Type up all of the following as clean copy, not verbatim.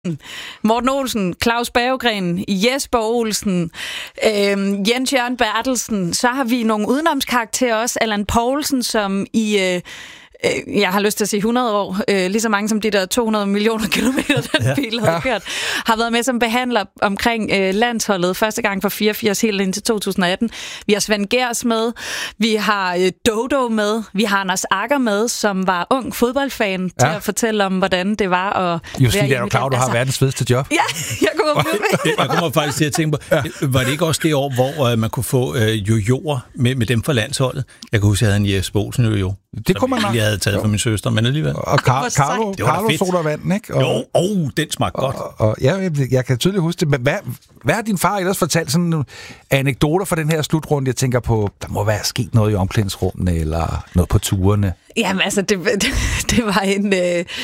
Morten Olsen, Claus Berggren, Jesper Olsen, Jens Jørgen Bertelsen. Så har vi nogle udenomskarakterer også. Allan Poulsen, som jeg har lyst til at sige 100 år, lige så mange som de der 200 millioner kilometer, den bil havde kørt, har været med som behandler omkring landsholdet første gang for 84 helt indtil 2018. Vi har Svend Gers med, vi har Dodo med, vi har Anders Agger med, som var ung fodboldfan til at fortælle om, hvordan det var at Just det, er jo klar, du har verdens fedeste job. Ja, jeg kommer faktisk til at tænke på, var det ikke også det år, hvor man kunne få jojoer med dem fra landsholdet? Jeg kan huske, at jeg havde en Jesper Olsen jojo. Det kunne man jeg havde taget fra min søster, men alligevel. Og Carlo sodavand, ikke? Den smagte godt. Og jeg kan tydeligt huske det. Men hvad har din far ellers fortalt sådan nogle anekdoter fra den her slutrunde? Jeg tænker på, der må være sket noget i omklædningsrummene, eller noget på turene. Jamen, altså, det var en...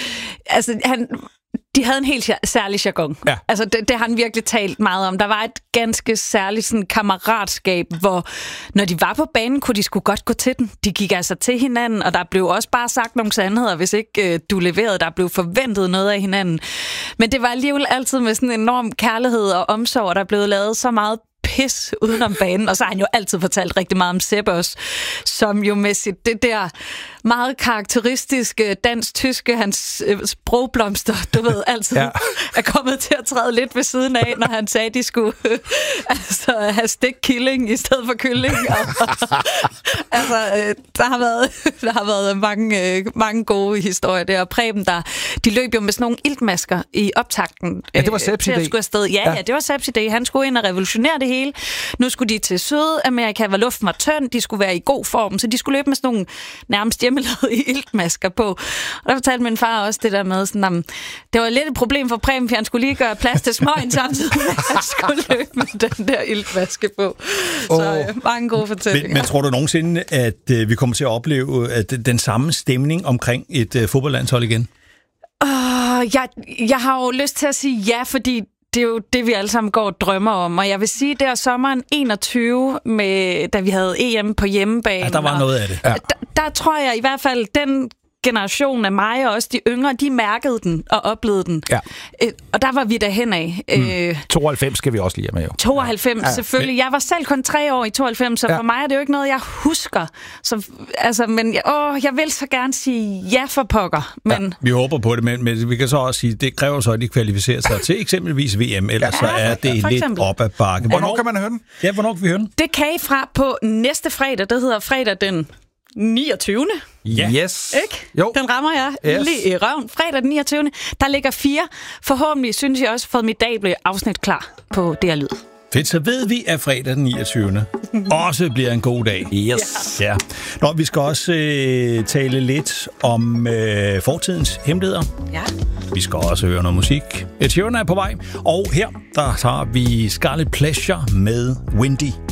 De havde en helt særlig jargon. Ja. Altså, det har han virkelig talt meget om. Der var et ganske særligt sådan, kammeratskab, hvor når de var på banen, kunne de sgu godt gå til den. De gik altså til hinanden, og der blev også bare sagt nogle sandheder, hvis ikke du leverede. Der blev forventet noget af hinanden. Men det var alligevel altid med sådan en enorm kærlighed og omsorg, og der blev lavet så meget pis udenom banen, og så har han jo altid fortalt rigtig meget om Sepp også, som jo med sit det der meget karakteristiske dansk-tyske, hans sprogblomster, du ved, altid er kommet til at træde lidt ved siden af, når han sagde, at de skulle have stik-killing i stedet for kylling. Der har været mange gode historier der, og Preben de løb jo med sådan nogle iltmasker i optakten. Ja, det var Sepps idé. Ja, det var Sepps idé. Han skulle ind og revolutionere det hele. Nu skulle de til Sydamerika, hvor luften var tynd, de skulle være i god form, så de skulle løbe med sådan nogle nærmest hjemmelavede iltmasker på. Og der fortalte min far også det der med, sådan, det var lidt et problem for Preben, for han skulle lige gøre plads til smøgen samtidig med, at han skulle løbe med den der iltmaske på. Så mange gode fortællinger. Men tror du nogensinde, at vi kommer til at opleve at den samme stemning omkring et fodboldlandshold igen? Jeg har jo lyst til at sige ja, fordi det er jo det, vi alle sammen går og drømmer om. Og jeg vil sige, der sommeren 21, da vi havde EM på hjemmebane. Ja, der var noget af det. Ja. Der tror jeg i hvert fald, den generation af mig og også de yngre, de mærkede den og oplevede den. Ja. Og der var vi derhen af. 92 skal vi også lige have med jo. 92, selvfølgelig. Jeg var selv kun 3 år i 92, så for mig er det jo ikke noget, jeg husker. Så, men jeg vil så gerne sige ja for pokker. Men vi håber på det, men vi kan så også sige, det kræver så, at de kvalificerer sig til eksempelvis VM, ellers så er det lidt op ad bakke. Hvornår kan man høre den? Ja, hvornår kan vi høre den? Det kan I fra på næste fredag. Det hedder fredag den 29. Ja. Yes. Ikke? Jo. Den rammer jeg lige i røven. Fredag den 29. Der ligger 4. Forhåbentlig synes jeg også, formidable afsnit klar på DR Lyd. Fedt, så ved vi, at fredag den 29. også bliver en god dag. Yes. Ja. Nå, vi skal også tale lidt om fortidens hemmeligheder. Ja. Vi skal også høre noget musik. Ed Sheeran er på vej. Og her, der tager vi Scarlet Pleasure med Windy.